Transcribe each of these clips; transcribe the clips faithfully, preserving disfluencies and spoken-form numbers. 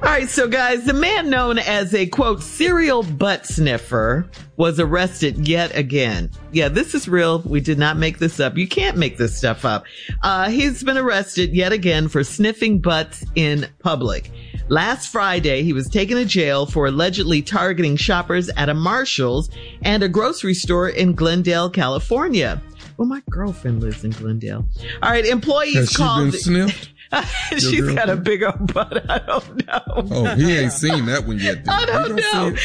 right, so guys, the man known as a, quote, serial butt sniffer was arrested yet again. Yeah, this is real. We did not make this up. You can't make this stuff up. Uh, he's been arrested yet again for sniffing butts in public. Last Friday, he was taken to jail for allegedly targeting shoppers at a Marshall's and a grocery store in Glendale, California. Well, my girlfriend lives in Glendale. All right, employees Has she called. been sniffed? She's got a big old butt. I don't know. Oh, he ain't seen that one yet. I don't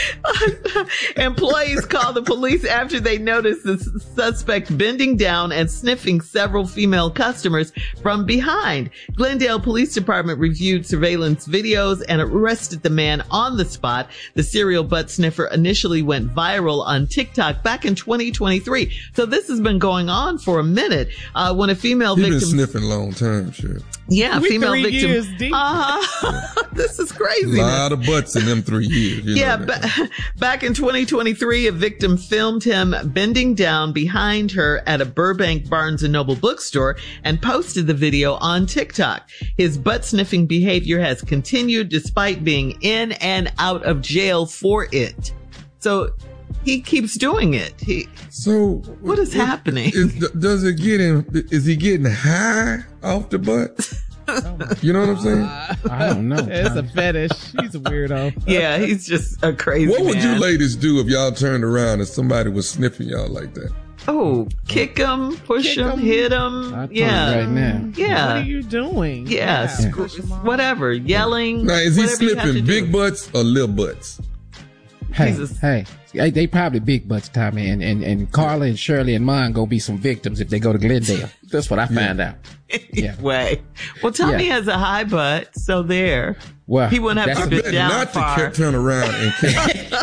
know. Employees called the police after they noticed the suspect bending down and sniffing several female customers from behind. Glendale Police Department reviewed surveillance videos and arrested the man on the spot. The serial butt sniffer initially went viral on TikTok back in twenty twenty-three. So this has been going on for a minute. Uh, when a female He's victim... been sniffing long time, shit. Yeah, we female three victim. Years deep. Uh-huh. This is crazy. A lot of butts in them three years. You yeah, know ba- back in twenty twenty-three, a victim filmed him bending down behind her at a Burbank Barnes and Noble bookstore and posted the video on TikTok. His butt sniffing behavior has continued despite being in and out of jail for it. So he keeps doing it. He, so what is what, happening? Is, does it get him? Is he getting high off the butt? You know what I'm saying? I don't know. It's a fetish. He's a weirdo. Yeah, he's just a crazy What would man. you ladies do if y'all turned around and somebody was sniffing y'all like that? Oh, kick him, push him, hit him. Yeah. Right now. Yeah. What are you doing? Yeah. yeah. Sc- whatever. Yelling. Now, is he sniffing big do. butts or little butts? Hey, Jesus. hey, they probably big butts, Tommy, and, and, and Carla and Shirley and mine gonna be some victims if they go to Glendale. That's what I found yeah. out. Yeah. Way. Well, Tommy yeah. has a high butt, so there. Well, he wouldn't have to I bend down not far. to turn around and kick.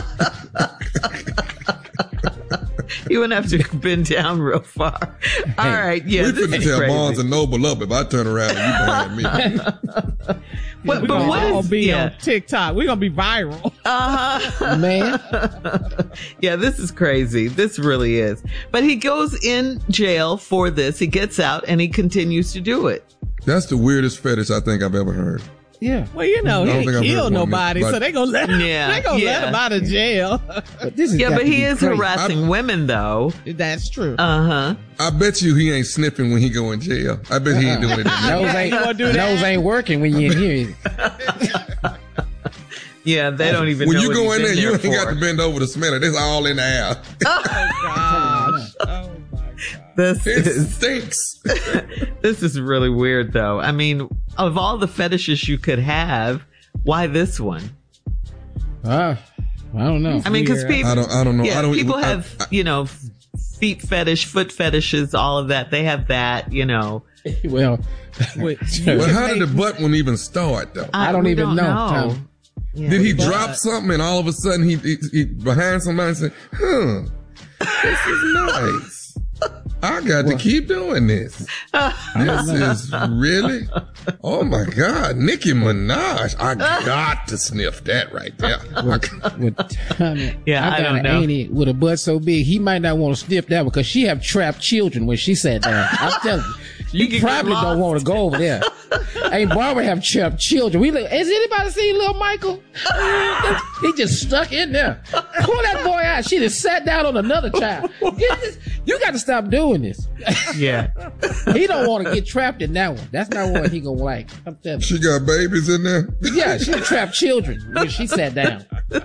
He wouldn't have to bend down real far. Hey, all right, yeah. We this could is tell crazy. Barnes and Noble up if I turn around and you behind me. What, We're but gonna what all is, be yeah. on TikTok. We're gonna be viral. Uh-huh. Man. Yeah, this is crazy. This really is. But he goes in jail for this. He gets out and he continues to do it. That's the weirdest fetish I think I've ever heard. Yeah. Well, you know, I he don't ain't think I've killed heard one nobody, like- so they gonna let him, Yeah, they gonna yeah. let him out of jail. But this is Yeah, got but to he be is crazy. harassing I- women, though. That's true. Uh-huh. I bet you he ain't sniffing when he go in jail. I bet he ain't doing it. In jail. Nose ain't, You wanna do that? nose ain't working when you in here. Yeah, they don't even When know you what go he's in there, you ain't for. got to bend over to smell it. It's all in the air. Oh, gosh. Oh, my God. This It is stinks. this is really weird, though. I mean, of all the fetishes you could have, why this one? Uh, I don't know. I mean, because Weird. people, I don't. I don't know. yeah, I don't. people I- have, I- you know, feet fetish, foot fetishes, all of that. They have that, you know. Well, Wait, Well, how did the butt one even start though? I don't we even know, Tom. Yeah. Did he but- drop something and all of a sudden he, he, he behind somebody and said, "Huh, this is nice. I got to keep doing this. This is really, oh my God, Nicki Minaj. I got to sniff that right there. with Tommy, Yeah, I got don't an know. auntie with a butt so big, he might not want to sniff that one because she have trapped children when she sat down. I'm telling you. You You can probably get don't lost. want to go over there. Hey, Barbara have trapped children. We look, has anybody seen little Michael? He just stuck in there. Pull that boy out. She just sat down on another child. Get this. You got to stop doing this. Yeah. He don't want to get trapped in that one. That's not what he gonna like. I'm telling you. She got babies in there. Yeah, she trapped children when she sat down.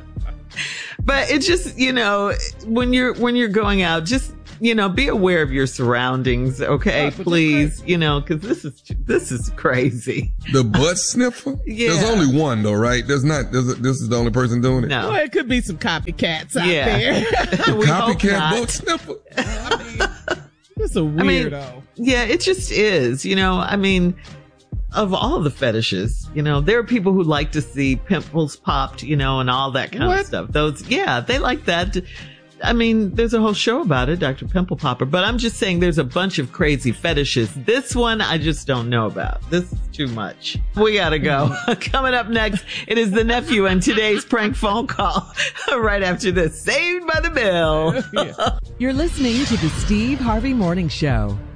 But it just, you know, when you're when you're going out, just, you know, be aware of your surroundings, okay? Yeah, but Please, you know, because this is this is crazy. The butt sniffer? Yeah. There's only one though, right? There's not, there's a, this is the only person doing it. No. Well, it could be some copycats out Yeah. there. We hope Copycat not. butt sniffer. It's a I mean, weirdo. yeah, it just is. You know, I mean, of all the fetishes, you know, there are people who like to see pimples popped, you know, and all that kind What? of stuff. Those, yeah, they like that. I mean, there's a whole show about it, Doctor Pimple Popper, but I'm just saying there's a bunch of crazy fetishes. This one, I just don't know about. This is too much. We gotta go. Coming up next, it is the nephew and today's prank phone call right after this. Saved by the Bell. Yeah. You're listening to the Steve Harvey Morning Show.